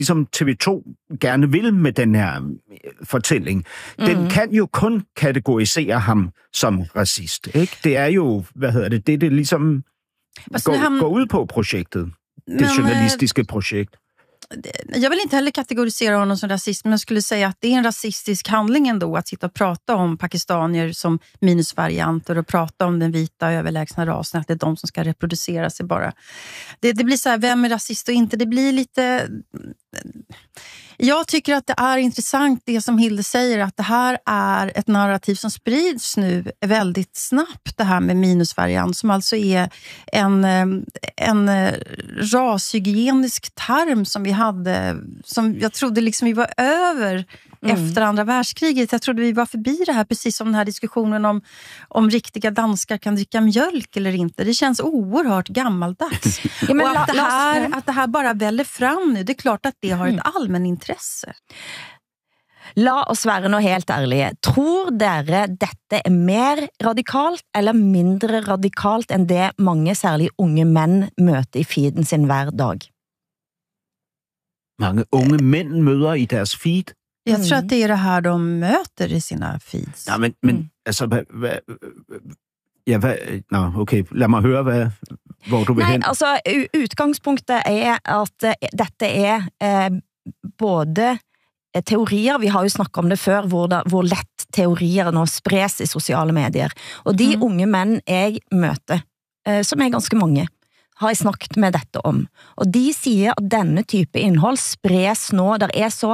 ligesom TV2 gerne vil med den her fortælling, den kan jo kun kategorisere ham som racist, ikke? Det er jo, det ligesom går ud på projektet, det journalistiske projekt. Jag vill inte heller kategorisera honom som rasist, men jag skulle säga att det är en rasistisk handling ändå att sitta och prata om pakistanier som minusvarianter och prata om den vita överlägsna rasen, att det är de som ska reproducera sig bara. Det blir så här, vem är rasist och inte? Det blir lite... Jag tycker att det är intressant det som Hilde säger, att det här är ett narrativ som sprids nu väldigt snabbt, det här med minusvariant, som alltså är en rashygienisk term som vi hade, som jag trodde liksom vi var över efter andra världskriget. Jag trodde vi var förbi det här, precis som den här diskussionen om riktiga danskar kan dricka mjölk eller inte. Det känns oerhört gammaldags. Ja, men och att det här bara väller fram nu, det är klart att det har ett allmänintresse. La oss være nå helt ærlige. Tror dere dette er mer radikalt eller mindre radikalt enn det mange, særlig unge menn, møter i feeden sin hver dag? Mange unge mænd møder i deres feed? Jag tror att det är det här de möter i sina feeds. Ja, men altså, okay, lad mig høre, hvor du vil hen. Nej, altså, utgangspunktet er at dette er både teorier, vi har jo snakket om det før, hvor lett teorier nå spres i sociale medier. Og de unge menn jeg møter, som er ganske mange, har jeg snakket med dette om. Og de sier at denne type innhold spres nå, der er så...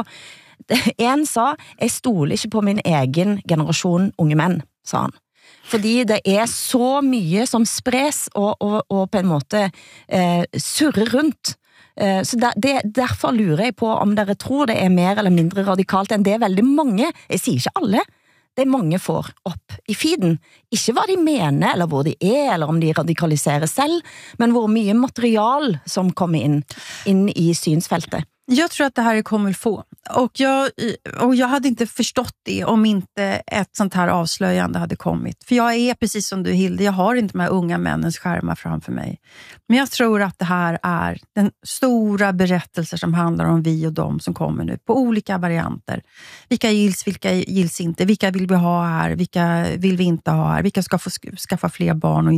En sa, jeg stoler ikke på min egen generasjon unge menn, sa han. Fordi det er så mye som spres og på en måte surrer rundt. Så derfor lurer jeg på om dere tror det er mer eller mindre radikalt enn det veldig mange, jeg sier ikke alle, det mange får opp i feeden. Ikke hva de mener, eller hvor de er, eller om de radikaliserer selv, men hvor mye material som kommer inn i synsfeltet. Jag tror att det här är kommer få. Och jag hade inte förstått det om inte ett sånt här avslöjande hade kommit. För jag är precis som du, Hilde, jag har inte de här unga männens skärmar framför mig. Men jag tror att det här är den stora berättelser som handlar om vi och dem som kommer nu. På olika varianter. Vilka gills inte? Vilka vill vi ha här? Vilka vill vi inte ha här? Vilka ska få skaffa fler barn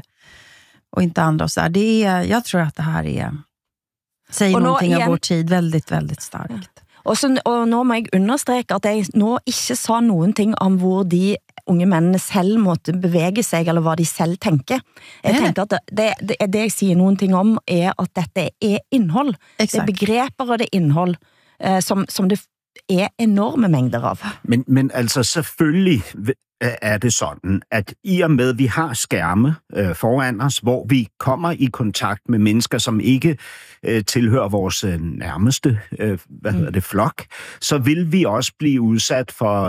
och inte andra? Och så där. Jag tror att det här är... Säger någonting av vår tid väldigt, väldigt starkt. Og nå må jeg understreke at jeg nå ikke sa noen ting om hvor de unge mennene selv måtte bevege seg, eller hva de selv tenker. Jeg tenkte at det jeg sier noen ting om er at dette er innhold. Exakt. Det er begreper og det er innhold som det er enorme mængder av. Men altså selvfølgelig er det sådan, at i og med, vi har skærme foran os, hvor vi kommer i kontakt med mennesker, som ikke tilhører vores nærmeste flok, så vil vi også blive udsat for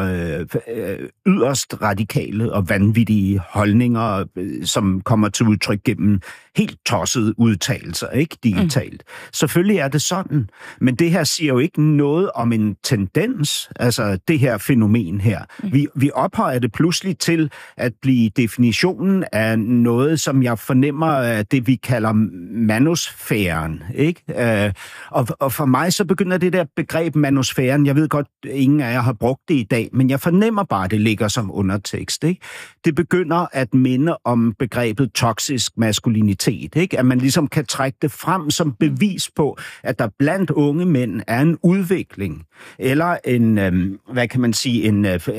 yderst radikale og vanvittige holdninger, som kommer til udtryk gennem helt tossede udtalelser, ikke digitalt. Selvfølgelig er det sådan, men det her siger jo ikke noget om en tendens, altså det her fænomen her. Vi ophøjer det pludselig til at blive definitionen af noget, som jeg fornemmer det, vi kalder manosfæren, ikke? Og for mig så begynder det der begreb manosfæren, jeg ved godt, ingen af jer har brugt det i dag, men jeg fornemmer bare, at det ligger som undertekst, ikke? Det begynder at minde om begrebet toksisk maskulinitet, ikke? At man ligesom kan trække det frem som bevis på, at der blandt unge mænd er en udvikling, eller en, hvad kan man sige,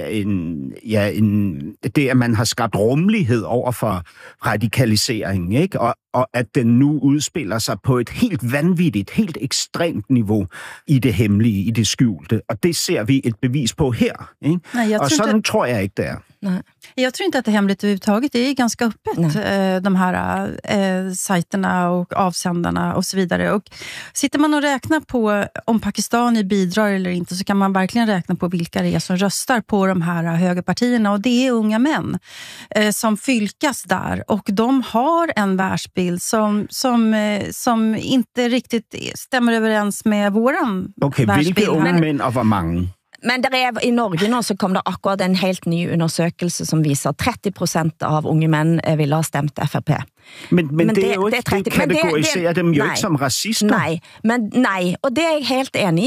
det, at man har skabt rummelighed over for radikalisering, ikke? Og at den nu udspiller sig på et helt vanvittigt, helt ekstremt niveau i det hemmelige, i det skjulte. Og det ser vi et bevis på her, ikke? Nej, og sådan tror jeg ikke, det er. Nej. Jag tror inte att det är hemligt överhuvudtaget. Det är ganska öppet, de här sajterna och avsändarna och så vidare. Och sitter man och räknar på om Pakistan bidrar eller inte, så kan man verkligen räkna på vilka det är som röstar på de här högerpartierna. Och det är unga män som fylkas där. Och de har en världsbild som inte riktigt stämmer överens med våran världsbild. Vilka unga män och vad många? Men i Norge nå så kom det akkurat en helt ny undersøkelse som viser at 30% av unge mænd ville ha stemt FRP. Men det er jo ikke, det kategoriserer dem jo ikke som racister. Nej, og det er jeg helt enig i.